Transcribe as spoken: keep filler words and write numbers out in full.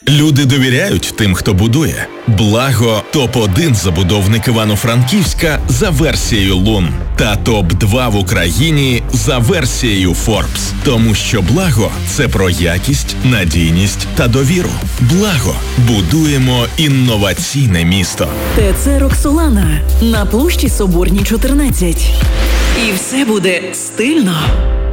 Люди довіряють тим, хто будує. Благо – топ один забудовник Івано-Франківська за версією Лун та топ два в Україні за версією Forbes. Тому що Благо – це про якість, надійність та довіру. Благо – будуємо інноваційне місто. ТЦ «Роксолана» на площі Соборній, чотирнадцять. І все буде стильно.